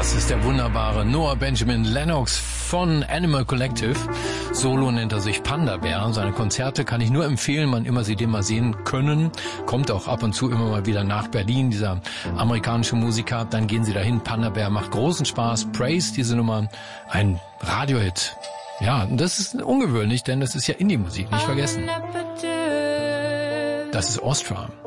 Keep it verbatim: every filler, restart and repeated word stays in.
Das ist der wunderbare Noah Benjamin Lennox von Animal Collective. Solo nennt er sich Panda Bear. Seine Konzerte kann ich nur empfehlen, wann immer Sie den mal sehen können. Kommt auch ab und zu immer mal wieder nach Berlin, dieser amerikanische Musiker. Dann gehen Sie dahin. Panda Bear macht großen Spaß. Praise, diese Nummer, ein Radiohit. Ja, und das ist ungewöhnlich, denn das ist ja Indie-Musik, nicht vergessen. Das ist Ostra.